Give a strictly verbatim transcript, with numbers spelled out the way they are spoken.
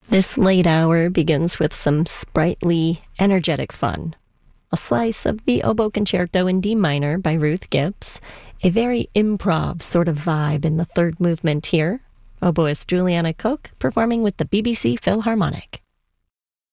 This late hour begins with some sprightly, energetic fun. A slice of the Oboe Concerto in D minor by Ruth Gibbs, a very improv sort of vibe in the third movement here. Oboist Juliana Koch performing with the B B C Philharmonic.